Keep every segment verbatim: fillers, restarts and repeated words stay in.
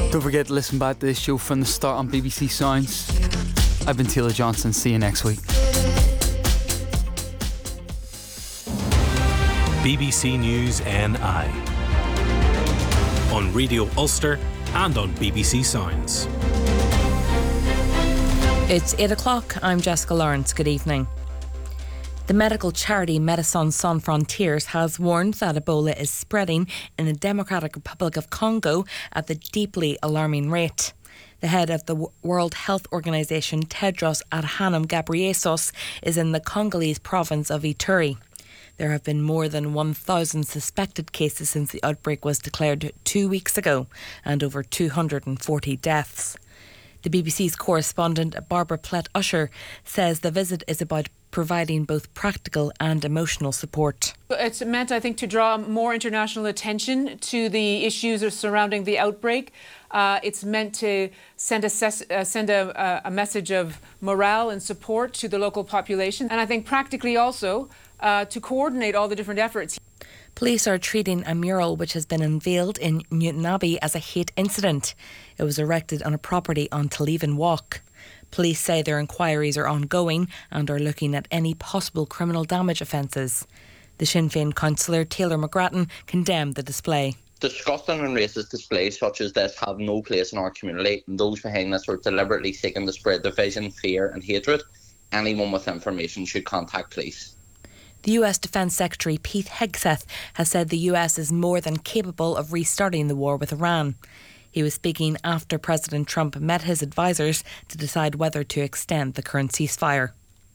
Don't forget to listen back to this show from the start on B B C Sounds. I've been Taylor Johnson. See you next week. B B C News N I on Radio Ulster and on B B C Sounds. It's eight o'clock. I'm Jessica Lawrence. Good evening. The medical charity Médecins Sans Frontières has warned that Ebola is spreading in the Democratic Republic of Congo at the deeply alarming rate. The head of the World Health Organization, Tedros Adhanom Ghebreyesus, is in the Congolese province of Ituri. There have been more than one thousand suspected cases since the outbreak was declared two weeks ago, and over two hundred forty deaths. The B B C's correspondent Barbara Plett-Usher says the visit is about providing both practical and emotional support. It's meant, I think, to draw more international attention to the issues surrounding the outbreak. Uh, it's meant to send, a, ses- uh, send a, a message of morale and support to the local population. And I think practically also uh, to coordinate all the different efforts. Police are treating a mural which has been unveiled in Newtonabbey as a hate incident. It was erected on a property on Tulleven Walk. Police say their inquiries are ongoing and are looking at any possible criminal damage offences. The Sinn Féin councillor Taylor McGrattan condemned the display. Disgusting and racist displays such as this have no place in our community, and those behind this are deliberately seeking to spread division, fear and hatred. Anyone with information should contact police. The U S Defence Secretary Pete Hegseth has said the U S is more than capable of restarting the war with Iran. He was speaking after President Trump met his advisers to decide whether to extend the current ceasefire.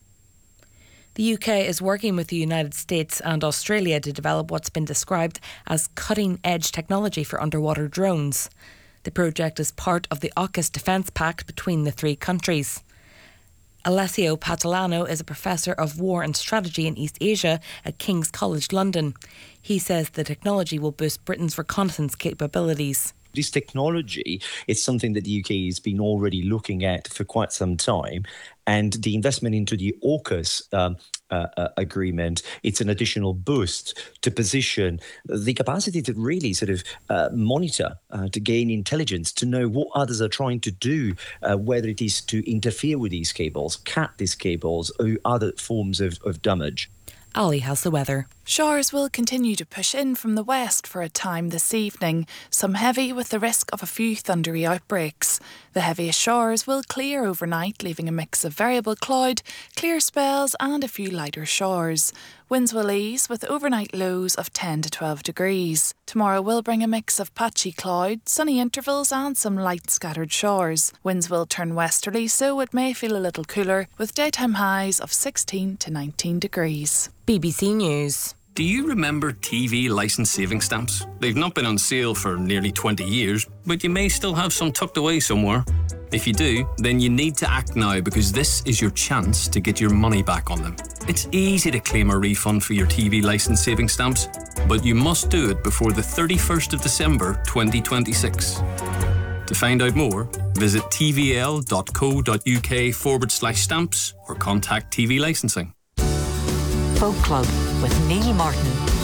The U K is working with the United States and Australia to develop what's been described as cutting-edge technology for underwater drones. The project is part of the AUKUS Defence Pact between the three countries. Alessio Patolano is a professor of war and strategy in East Asia at King's College London. He says the technology will boost Britain's reconnaissance capabilities. This technology is something that the U K has been already looking at for quite some time, and the investment into the AUKUS um, uh, uh, agreement, it's an additional boost to position the capacity to really sort of uh, monitor, uh, to gain intelligence, to know what others are trying to do, uh, whether it is to interfere with these cables, cut these cables, or other forms of, of damage. Ali has the weather. Showers will continue to push in from the west for a time this evening, some heavy with the risk of a few thundery outbreaks. The heaviest showers will clear overnight, leaving a mix of variable cloud, clear spells and a few lighter showers. Winds will ease with overnight lows of ten to twelve degrees. Tomorrow will bring a mix of patchy cloud, sunny intervals and some light scattered showers. Winds will turn westerly, so it may feel a little cooler, with daytime highs of sixteen to nineteen degrees. B B C News. Do you remember T V licence saving stamps? They've not been on sale for nearly twenty years, but you may still have some tucked away somewhere. If you do, then you need to act now, because this is your chance to get your money back on them. It's easy to claim a refund for your T V licence saving stamps, but you must do it before the thirty-first of December twenty twenty-six. To find out more, visit tvl.co.uk forward slash stamps or contact T V Licensing. Folk Club with Neil Martin.